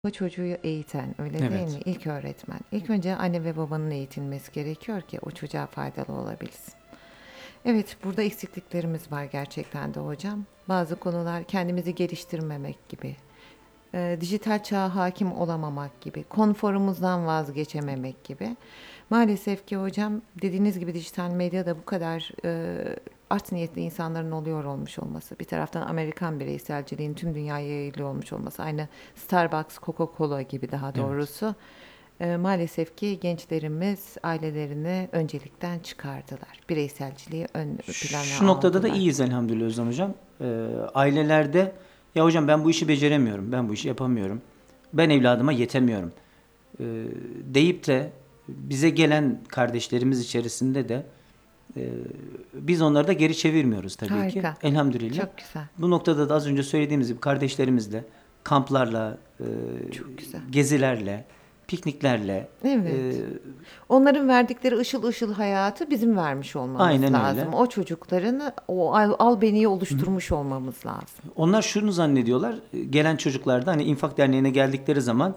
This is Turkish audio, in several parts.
O çocuğu eğiten, öyle değil mi? Evet. İlk öğretmen. İlk önce anne ve babanın eğitilmesi gerekiyor ki o çocuğa faydalı olabilsin. Evet, burada eksikliklerimiz var gerçekten de hocam. Bazı konular kendimizi geliştirmemek gibi, dijital çağa hakim olamamak gibi, konforumuzdan vazgeçememek gibi. Maalesef ki hocam dediğiniz gibi dijital medyada bu kadar art niyetli insanların oluyor olmuş olması, bir taraftan Amerikan bireyselciliğin tüm dünyaya yayılıyor olmuş olması, aynı Starbucks, Coca-Cola gibi daha Evet. doğrusu. Maalesef ki gençlerimiz ailelerini öncelikten çıkardılar. Bireyselciliği ön plana Şu noktada da aldılar. iyiyiz elhamdülillah Özlem Hocam. Ailelerde ya hocam ben bu işi beceremiyorum, ben bu işi yapamıyorum, ben evladıma yetemiyorum e, deyip de bize gelen kardeşlerimiz içerisinde de e, biz onları da geri çevirmiyoruz tabii ki. Harika. Elhamdülillah. Çok güzel. Bu noktada da az önce söylediğimiz gibi kardeşlerimizle, kamplarla, Çok güzel. gezilerle, pikniklerle, Evet. Onların verdikleri ışıl ışıl hayatı bizim vermiş olmamız aynen öyle. lazım. O çocukların o albeniyi oluşturmuş olmamız lazım. Onlar şunu zannediyorlar. Gelen çocuklarda hani İnfak Derneği'ne geldikleri zaman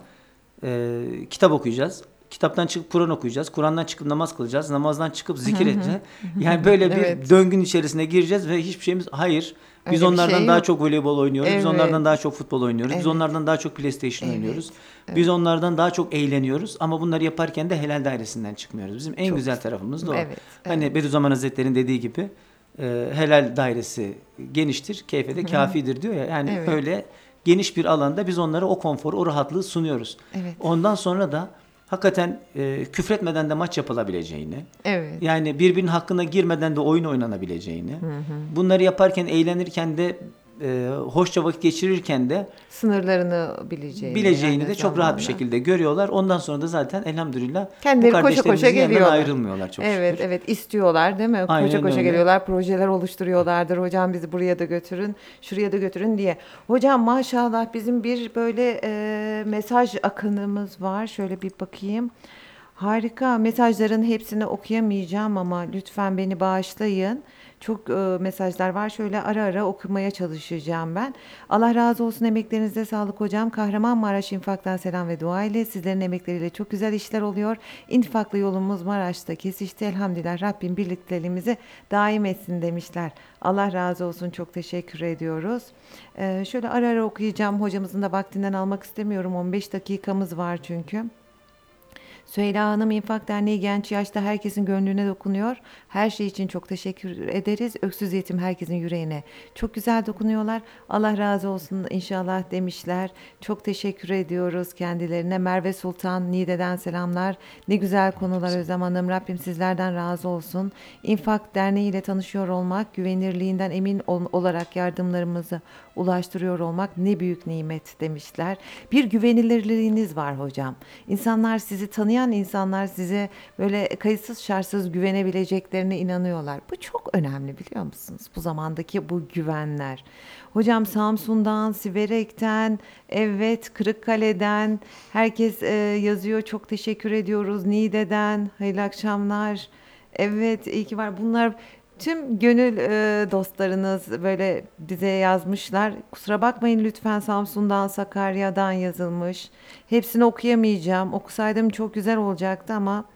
kitap okuyacağız. Kitaptan çıkıp Kur'an okuyacağız. Kur'an'dan çıkıp namaz kılacağız. Namazdan çıkıp zikir edeceğiz. Yani böyle bir Evet. döngünün içerisine gireceğiz ve hiçbir şeyimiz hayır. Biz Öyle bir onlardan şey daha yok. çok voleybol oynuyoruz. Biz Evet. onlardan daha çok futbol oynuyoruz. Biz Evet. onlardan daha çok PlayStation Evet. oynuyoruz. Biz Evet. onlardan daha çok eğleniyoruz. Ama bunları yaparken de helal dairesinden çıkmıyoruz. Bizim en Çok güzel güzel. tarafımız da o. Evet. Evet. Hani Bediüzzaman Hazretleri'nin dediği gibi helal dairesi geniştir, keyfe de kafidir diyor ya. Yani Evet. öyle geniş bir alanda biz onlara o konforu, o rahatlığı sunuyoruz. Evet. Ondan sonra da hakikaten küfretmeden de maç yapılabileceğini, Evet. yani birbirinin hakkına girmeden de oyun oynanabileceğini, bunları yaparken, eğlenirken de, hoşça vakit geçirirken de Sınırlarını bileceğini bileceğini aynı de çok rahat bir zamanda. şekilde görüyorlar. Ondan sonra da zaten elhamdülillah bu Kendileri koşa koşa kardeşlerimizin yanından geliyorlar. ayrılmıyorlar çok Evet, şükür. evet istiyorlar değil mi? Koşa Aynen koşa öyle. geliyorlar, projeler oluşturuyorlardır. Hocam bizi buraya da götürün, şuraya da götürün diye. Hocam maşallah bizim bir böyle mesaj akınımız var. Şöyle bir bakayım. Harika. Mesajların hepsini okuyamayacağım ama lütfen beni bağışlayın. Çok mesajlar var. Şöyle ara ara okumaya çalışacağım ben. Allah razı olsun, emeklerinize sağlık hocam. Kahramanmaraş İnfak'tan selam ve dua ile sizlerin emekleriyle çok güzel işler oluyor. İnfaklı yolumuz Maraş'ta kesişti. Elhamdülillah Rabbim birlikteliğimizi daim etsin demişler. Allah razı olsun. Çok teşekkür ediyoruz. Şöyle ara ara okuyacağım. Hocamızın da vaktinden almak istemiyorum. 15 dakikamız var çünkü. Süheyla Hanım İnfak Derneği genç yaşta herkesin gönlüne dokunuyor. Her şey için çok teşekkür ederiz. Öksüz yetim herkesin yüreğine çok güzel dokunuyorlar. Allah razı olsun inşallah demişler. Çok teşekkür ediyoruz kendilerine. Merve Sultan Niğde'den selamlar. Ne güzel konular Özlem Hanım. Rabbim sizlerden razı olsun. İnfak Derneği ile tanışıyor olmak, güvenirliğinden emin olarak yardımlarımızı ulaştırıyor olmak ne büyük nimet demişler. Bir güvenilirliğiniz var hocam. İnsanlar sizi tanıyan insanlar size böyle kayıtsız şartsız güvenebileceklerine inanıyorlar. Bu çok önemli biliyor musunuz? Bu zamandaki bu güvenler. Hocam Samsun'dan, Siverek'ten, evet Kırıkkale'den herkes yazıyor. Çok teşekkür ediyoruz. Niğde'den hayırlı akşamlar. Evet iyi ki var. Bunlar tüm gönül dostlarınız böyle bize yazmışlar. Kusura bakmayın lütfen Samsun'dan, Sakarya'dan yazılmış. Hepsini okuyamayacağım. Okusaydım çok güzel olacaktı ama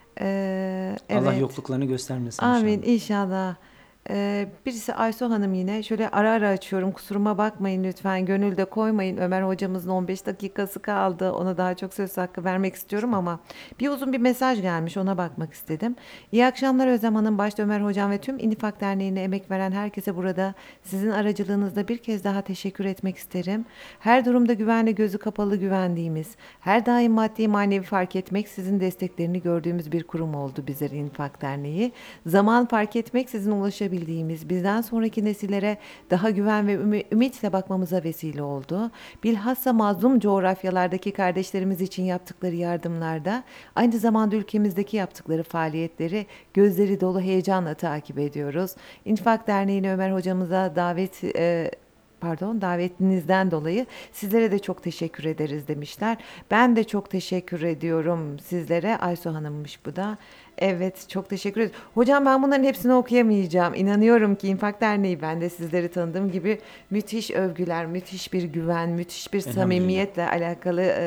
Allah evet. yokluklarını göstermesin Amin inşallah. inşallah. Birisi Aysu Hanım yine. Şöyle ara ara açıyorum. Kusuruma bakmayın lütfen. Gönülde koymayın. Ömer hocamızın 15 dakikası kaldı. Ona daha çok söz hakkı vermek istiyorum ama bir uzun bir mesaj gelmiş. Ona bakmak istedim. İyi akşamlar Özlem Hanım. Başta Ömer hocam ve tüm İnifak Derneği'ne emek veren herkese burada sizin aracılığınızda bir kez daha teşekkür etmek isterim. Her durumda güvenle gözü kapalı güvendiğimiz, her daim maddi manevi fark etmek sizin desteklerini gördüğümüz bir kurum oldu bizler İnfak Derneği. Zaman fark etmek sizin ulaşabildiğimiz, bizden sonraki nesillere daha güven ve ümitle bakmamıza vesile oldu. Bilhassa mazlum coğrafyalardaki kardeşlerimiz için yaptıkları yardımlarda, aynı zamanda ülkemizdeki yaptıkları faaliyetleri gözleri dolu heyecanla takip ediyoruz. İnfak Derneği'ne Ömer hocamıza davet davetinizden dolayı sizlere de çok teşekkür ederiz demişler. Ben de çok teşekkür ediyorum sizlere. Aysu Hanım'mış bu da. Evet, çok teşekkür ederim. Hocam ben bunların hepsini okuyamayacağım. İnanıyorum ki İnfak Derneği, ben de sizleri tanıdığım gibi, müthiş övgüler, müthiş bir güven, müthiş bir Elhamdülillah. samimiyetle alakalı